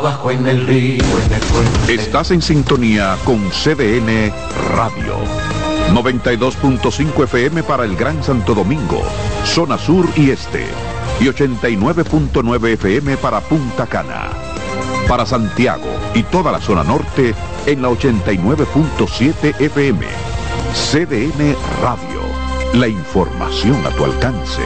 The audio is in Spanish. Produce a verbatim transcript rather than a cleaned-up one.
abajo en el río, en el puente. Estás en sintonía con C D N Radio. noventa y dos punto cinco F M para el Gran Santo Domingo, zona sur y este. Y ochenta y nueve punto nueve F M para Punta Cana. Para Santiago y toda la zona norte en la ochenta y nueve punto siete F M. C D N Radio. La información a tu alcance.